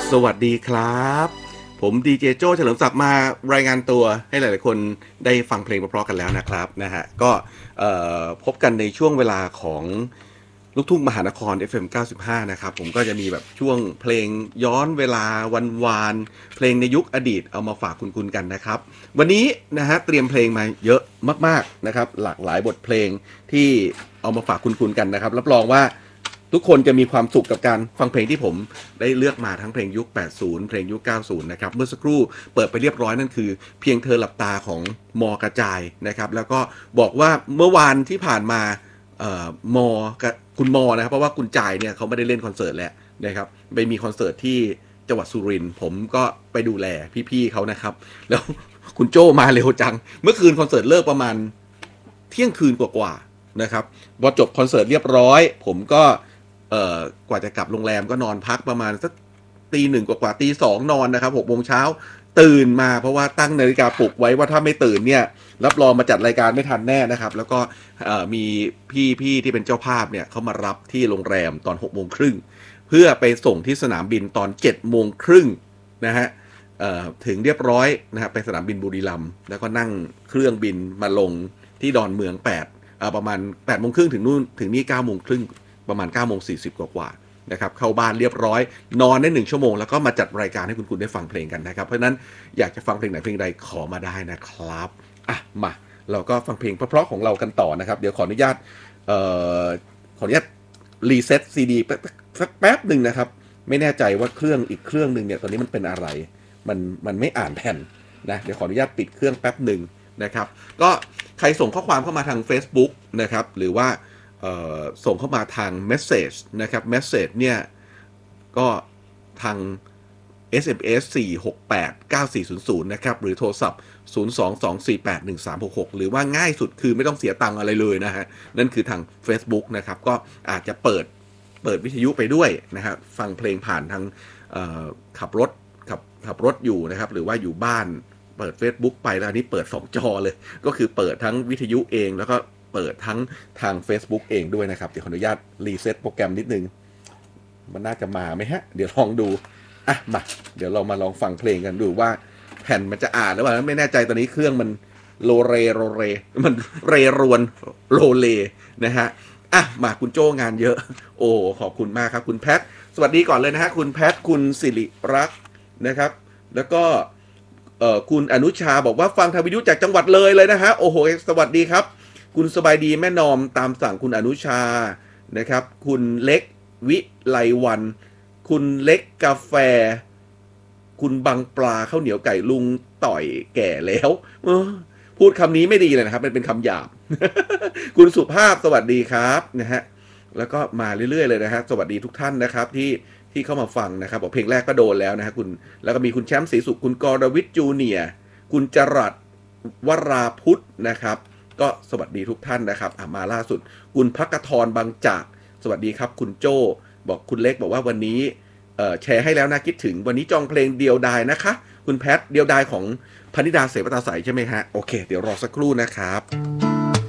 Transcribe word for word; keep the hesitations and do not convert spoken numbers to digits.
สวัสดีครับผมดีเจโจ้เฉลิมศักดิ์มารายงานตัวให้หลายๆคนได้ฟังเพลงเพราะๆกันแล้วนะครับนะฮะก็พบกันในช่วงเวลาของลูกทุ่งมหานคร เอฟ เอ็ม เก้าสิบห้านะครับผมก็จะมีแบบช่วงเพลงย้อนเวลาวันวานเพลงในยุคอดีตเอามาฝากคุณคุณกันนะครับวันนี้นะฮะเตรียมเพลงมาเยอะมากๆนะครับหลากหลายบทเพลงที่เอามาฝากคุณคุณกันนะครับรับรองว่าทุกคนจะมีความสุขกับการฟังเพลงที่ผมได้เลือกมาทั้งเพลงยุคแปดสิบเพลงยุคเก้าสิบนะครับเมื่อสักครู่เปิดไปเรียบร้อยนั่นคือเพียงเธอหลับตาของมอกระจายนะครับแล้วก็บอกว่าเมื่อวานที่ผ่านมาเอ่อมอกับคุณมอนะครับเพราะว่าคุณจ่ายเนี่ยเขาไม่ได้เล่นคอนเสิร์ตแล้วนะครับไปมีคอนเสิร์ตที่จังหวัดสุรินทร์ผมก็ไปดูแลพี่ๆเขานะครับแล้วคุณโจ้มาเร็วจังเมื่อคืนคอนเสิร์ตเลิกประมาณเที่ยงคืนกว่าๆนะครับพอจบคอนเสิร์ตเรียบร้อยผมก็เอ่อกว่าจะกลับโรงแรมก็นอนพักประมาณสักตีหนึ่งกว่าๆตีสองนอนนะครับหกโมงเช้าตื่นมาเพราะว่าตั้งนาฬิกาปลุกไว้ว่าถ้าไม่ตื่นเนี่ยรับรองมาจัดรายการไม่ทันแน่นะครับแล้วก็มีพี่พี่ที่เป็นเจ้าภาพเนี่ยเขามารับที่โรงแรมตอนหกโมงครึ่งเพื่อไปส่งที่สนามบินตอนเจ็ดโมงครึ่งนะฮะถึงเรียบร้อยนะครับไปสนามบินบุรีรัมย์แล้วก็นั่งเครื่องบินมาลงที่ดอนเมืองแปดประมาณแปดโมงครึ่งถึงนู่นถึงนี่เก้าโมงครึ่งประมาณเก้าโมงสี่สิบกว่าๆนะครับเข้าบ้านเรียบร้อยนอนได้หนึ่งชั่วโมงแล้วก็มาจัดรายการให้คุณคุณได้ฟังเพลงกันนะครับเพราะฉะนั้นอยากจะฟังเพลงไหนเพลงใดขอมาได้นะครับอ่ะมาเราก็ฟังเพลงเพราะๆของเรากันต่อนะครับเดี๋ยวขออนุญาตเอ่อขออนุญาตรีเซ็ตซีดีสักแป๊บหนึ่งนะครับไม่แน่ใจว่าเครื่องอีกเครื่องหนึ่งเนี่ยตอนนี้มันเป็นอะไรมันมันไม่อ่านแผ่นนะเดี๋ยวขออนุญาตปิดเครื่องแป๊บหนึ่งนะครับก็ใครส่งข้อความเข้ามาทาง Facebook นะครับหรือว่าส่งเข้ามาทาง Message นะครับ Message เนี่ยก็ทาง เอส เอ็ม เอส สี่ หก แปด เก้า สี่ ศูนย์ ศูนย์นะครับหรือโทรศัพท์ศูนย์ สอง สอง สี่ แปด หนึ่ง สาม หก หกหรือว่าง่ายสุดคือไม่ต้องเสียตังค์อะไรเลยนะฮะนั่นคือทาง Facebook นะครับก็อาจจะเปิดเปิดวิทยุไปด้วยนะฮะฟังเพลงผ่านทางขับรถขับขับรถอยู่นะครับหรือว่าอยู่บ้านเปิด Facebook ไปแล้วนี้เปิดสองจอเลยก็คือเปิดทั้งวิทยุเองแล้วก็เปิดทั้งทาง Facebook เองด้วยนะครับเดี๋ยวขออนุญาตรีเซ็ตโปรแกรมนิดนึงมันน่าจะมาไหมฮะเดี๋ยวลองดูอ่ะมาเดี๋ยวเรามาลองฟังเพลงกันดูว่าแผ่นมันจะอ่านหรือเปล่าไม่แน่ใจตอนนี้เครื่องมันโลเรโลเรมันเรรวนโลเลนะฮะอ่ะมาคุณโจ้งานเยอะโอ้ขอบคุณมากครับคุณแพทสวัสดีก่อนเลยนะฮะคุณแพทคุณสิริรักษ์นะครับแล้วก็เอ่อคุณอนุชาบอกว่าฟังทางวิทยุจากจังหวัดเลยเลยนะฮะโอ้โหสวัสดีครับคุณสบายดีแม่นอมตามสั่งคุณอนุชานะครับคุณเล็กวิไลวันคุณเล็กกาแฟคุณบังปลาข้าวเหนียวไก่ลุงต่อยแก่แล้วพูดคำนี้ไม่ดีเลยนะครับมันเป็นคำหยาบ คุณสุภาพสวัสดีครับนะฮะแล้วก็มาเรื่อยๆเลยนะฮะสวัสดีทุกท่านนะครับที่ที่เข้ามาฟังนะครับบอกเพลงแรกก็โดนแล้วนะฮะคุณแล้วก็มีคุณแชมป์ศรีสุขคุณกรวิทย์จูเนียร์คุณจรัสวราพุทธนะครับก็สวัสดีทุกท่านนะครับมาล่าสุดคุณภักทรบางจากสวัสดีครับคุณโจ้บอกคุณเล็กบอกว่าวันนี้แชร์ให้แล้วนะคิดถึงวันนี้จองเพลงเดียวดายนะคะคุณแพทเดียวดายของพนิดาเสวตาใสใช่ไหมฮะโอเคเดี๋ยวรอสักครู่นะครับ